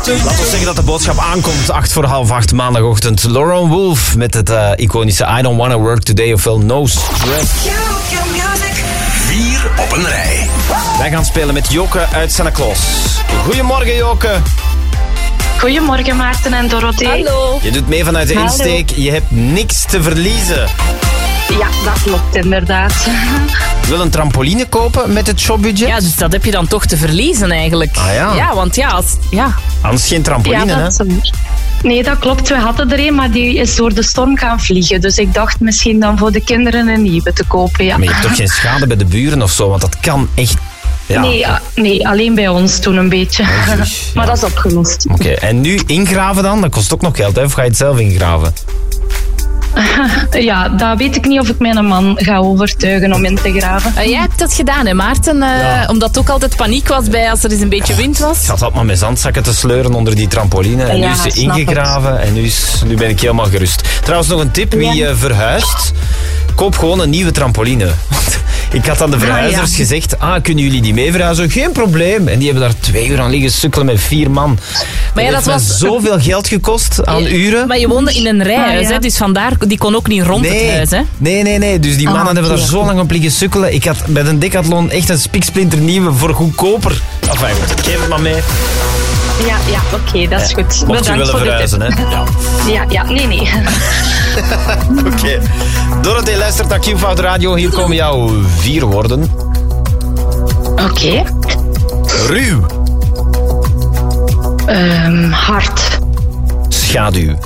Laten we zeggen dat de boodschap aankomt. 7:45 maandagochtend. Lauryn Wolf met het iconische I Don't Wanna Work Today of Well No Stress. 4 op een rij. Wij gaan spelen met Joke uit Santa Claus. Goedemorgen, Joke. Goedemorgen, Maarten en Dorothee. Hallo. Je doet mee vanuit de insteek. Je hebt niks te verliezen. Ja, dat klopt inderdaad. Je wil een trampoline kopen met het shopbudget? Ja, dus dat heb je dan toch te verliezen eigenlijk. Ah ja. Ja, want Anders geen trampoline, Ja, hè? dat is waar. Nee, dat klopt. We hadden er een, maar die is door de storm gaan vliegen. Dus ik dacht misschien dan voor de kinderen een nieuwe te kopen. Ja. Maar je hebt toch geen schade bij de buren of zo? Want dat kan echt... Ja. Nee, alleen bij ons toen een beetje. Maar dat is opgelost. Oké, en nu ingraven dan? Dat kost ook nog geld, hè? Of ga je het zelf ingraven? Ja, dat weet ik niet of ik mijn man ga overtuigen om in te graven. jij hebt dat gedaan, hè Maarten? Omdat het ook altijd paniek was bij als er eens een beetje wind was. Ik zat altijd maar met zandzakken te sleuren onder die trampoline. En nu is ze ingegraven en nu ben ik helemaal gerust. Trouwens, nog een tip. Wie verhuist, koop gewoon een nieuwe trampoline. Ik had aan de verhuizers gezegd, kunnen jullie die mee verhuizen? Geen probleem. En die hebben daar 2 uur aan liggen sukkelen met 4 man. Maar dat heeft me zoveel geld gekost aan uren. Maar je woonde in een rijhuis, hè? Dus vandaar, die kon ook niet rond het huis. Hè? Nee. Dus die mannen hebben daar zo lang op liggen sukkelen. Ik had bij de Decathlon echt een spiksplinter nieuwe voor goedkoper. Enfin, goed, geef het maar mee. Ja, oké, dat is goed. Mocht je willen verhuizen, hè? Ja, nee. Oké. Dorothee luistert naar Q-Fout Radio. Hier komen jouw 4 woorden. Oké. Ruw. Hard. Schaduw.